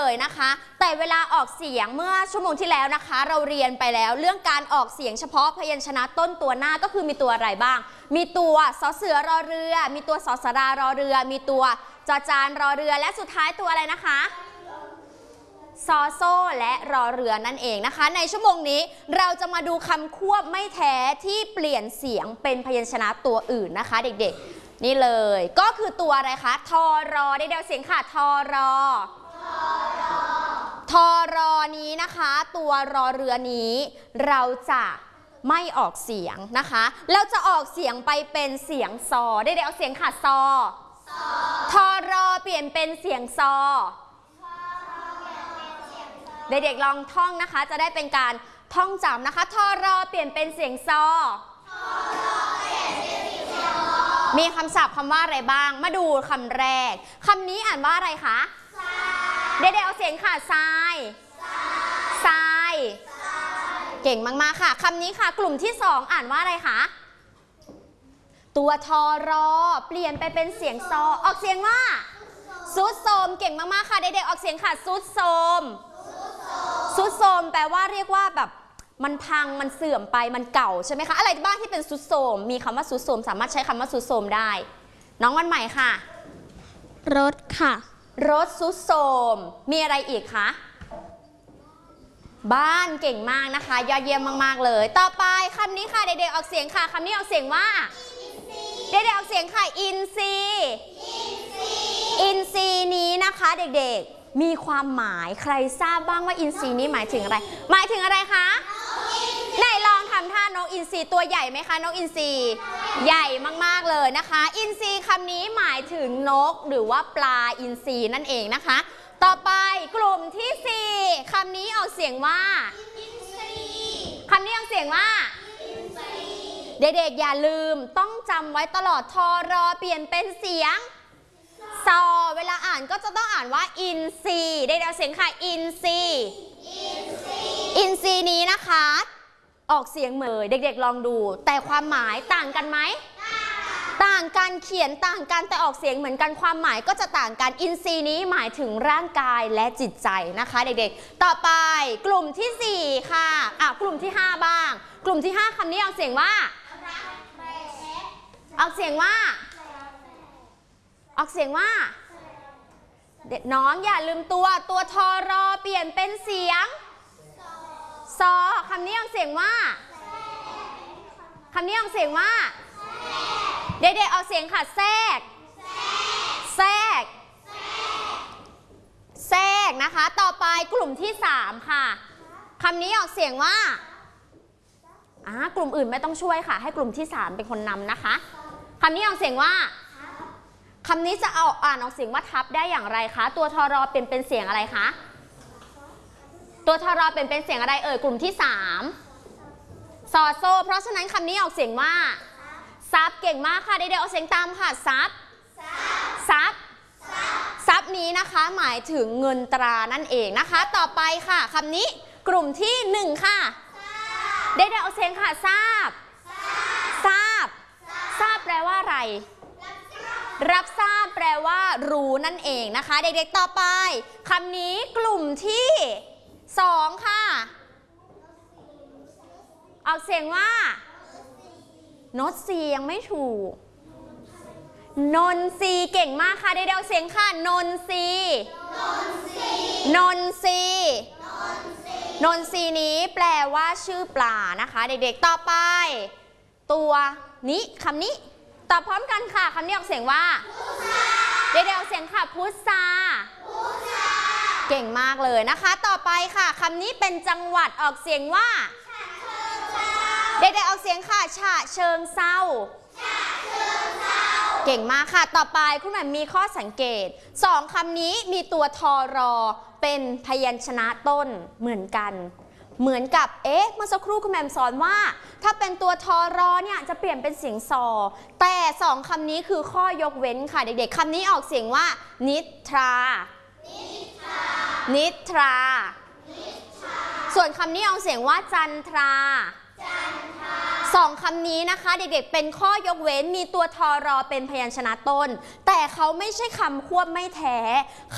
เลยนะคะแต่เวลาออกเสียงเมื่อชั่วโมงที่แล้วนะคะเราเรียนไปแล้วเรื่องการออกเสียงเฉพาะพยัญชนะต้นตัวหน้าก็คือมีตัวอะไรบ้างมีตัวสอเสือรอเรือมีตัวสอสรารอเรือมีตัวจอจานรอเรือและสุดท้ายตัวอะไรนะคะซอโซ่และรอเรือนั่นเองนะคะในชั่วโมงนี้เราจะมาดูคำควบไม่แท้ที่เปลี่ยนเสียงเป็นพยัญชนะตัวอื่นนะคะเด็กๆนี่เลยก็คือตัวอะไรคะทอรอได้เดียวเสียงค่ะทอรอทอรอนี้นะคะตัวรอเรือนี้เราจะไม่ออกเสียงนะคะเราจะออกเสียงไปเป็นเสียงซอได้เดียวเสียงค่ะซอทอรอเปลี่ยนเป็นเสียงซอเด็กๆลองท่องนะคะจะได้เป็นการท่องจำนะคะทอรอเปลี่ยนเป็นเสียงซอมีคำศัพท์คำว่าอะไรบ้างมาดูคำแรกคำนี้อ่านว่าอะไรคะเด็กๆเอาเสียงค่ะทรายทรายเก่งมากๆค่ะคำนี้ค่ะกลุ่มที่2อ่านว่าอะไรคะตัวทอรอเปลี่ยนไปเป็นเสียงซอออกเสียงว่าซุดโซมเก่งมากๆค่ะเด็กๆออกเสียงค่ะซุดโซมซุดโทรมแปลว่าเรียกว่าแบบมันพังมันเสื่อมไปมันเก่าใช่ไหมคะอะไรบ้างที่เป็นซุดโทรมมีคำว่าซุดโทรมสามารถใช้คำว่าซุดโทรมได้น้องวันใหม่ค่ะรถค่ะรถซุดโทรมมีอะไรอีกคะบ้านเก่งมากนะคะยอดเยี่ยมมากๆเลยต่อไปคำนี้ค่ะเด็กๆออกเสียงค่ะคำนี้ออกเสียงว่าเด็กๆออกเสียงค่ะอินซีอินซีนี้นะคะเด็กๆมีความหมายใครทราบบ้างว่าอินทรีนี้หมายถึงอะไรหมายถึงอะไรคะไหนลองทำท่านกอินทรีตัวใหญ่ไหมคะนกอินทรีใหญ่มากๆเลยนะคะอินทรีคำนี้หมายถึงนกหรือว่าปลาอินทรีนั่นเองนะคะต่อไปกลุ่มที่4คำนี้ออกเสียงว่าคำนี้ออกเสียงว่าเด็กๆอย่าลืมต้องจำไว้ตลอดทอรอเปลี่ยนเป็นเสียงซอเวลาอ่านก็จะต้องอ่านว่าอินซีได้แล้วเสียงค่ะอินซีอินซีนี้นะคะออกเสียงเหมือนเด็กๆลองดูแต่ความหมายต่างกันไหมต่างกันเขียนต่างกันแต่ออกเสียงเหมือนกันความหมายก็จะต่างกันอินซีนี้หมายถึงร่างกายและจิตใจนะคะเด็กๆต่อไปกลุ่มที่4ค่ะกลุ่มที่5บ้างกลุ่มที่5คำนี้ออกเสียงว่าออกเสียงว่าออกเสียงว่าเด็กน้องอย่าลืมตัวทอรอเปลี่ยนเป็นเสียงซอคำนี้ออกเสียงว่าคำนี้ออกเสียงว่าเด็กๆออกเสียงค่ะแทรกนะคะต่อไปกลุ่มที่3ค่ะคำนี้ออกเสียงว่ากลุ่มอื่นไม่ต้องช่วยค่ะให้กลุ่มที่3เป็นคนนำนะคะคำนี้ออกเสียงว่าคำนี้จะอ่านออกเสียงว่าทับได้อย่างไรคะตัวทอรอเปลี่ยนเป็นเสียงอะไรคะตัวทอรอเปลี่ยนเป็นเสียงอะไรกลุ่มที่3ซอโซเพราะฉะนั้นคำนี้ออกเสียงว่าซับเก่งมากค่ะเด็กๆออกเสียงตามค่ะซับนี้นะคะหมายถึงเงินตรานั่นเองนะคะต่อไปค่ะคำนี้กลุ่มที่1ค่ะเด็กๆออกเสียงค่ะทราบแปลว่าอะไรรับทราบแปลว่ารู้นั่นเองนะคะเด็กๆต่อไปคำนี้กลุ่มที่2ค่ะออกเสียงว่าโน้ตซียังไม่ถูกนนซีเก่งมากค่ะเด็กๆออกเสียงค่ะนนซีนี้แปลว่าชื่อปลานะคะเด็กๆต่อไปตัวนี้คำนี้ตอบพร้อมกันค่ะคำนี้ออกเสียงว่าเด็กๆออกเสียงค่ะพุทราเก่งมากเลยนะคะต่อไปค่ะคำนี้เป็นจังหวัดออกเสียงว่าเด็กๆออกเสียงค่ะฉะเชิงเทราเก่งมากค่ะต่อไปคุณแม่มีข้อสังเกต2คำนี้มีตัวทอรอเป็นพยัญชนะต้นเหมือนกันเหมือนกับเมื่อสักครู่คุณแม่สอนว่าถ้าเป็นตัวทอรอเนี่ยจะเปลี่ยนเป็นเสียงซอแต่2คำนี้คือข้อยกเว้นค่ะเด็กๆคำนี้ออกเสียงว่านิทราส่วนคำนี้ออกเสียงว่าจันทรา2คำนี้นะคะเด็กๆเป็นข้อยกเว้นมีตัวทอรอเป็นพยัญชนะต้นแต่เขาไม่ใช่คำควบไม่แท้